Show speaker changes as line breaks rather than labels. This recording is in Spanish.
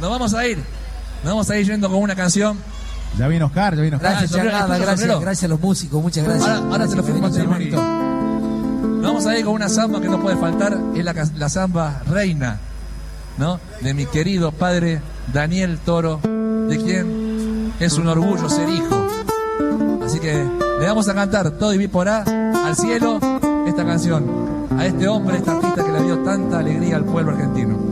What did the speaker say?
Nos vamos a ir yendo con una canción.
Ya vino Oscar.
Gracias, Changada, gracias a los músicos, muchas gracias.
Ahora se lo firmo a bonito. Nos vamos a ir con una samba que no puede faltar, es la samba Reina, ¿no? De mi querido padre Daniel Toro, de quien es un orgullo ser hijo. Así que le vamos a cantar todo y vi por al cielo esta canción, a este hombre, esta artista que le dio tanta alegría al pueblo argentino.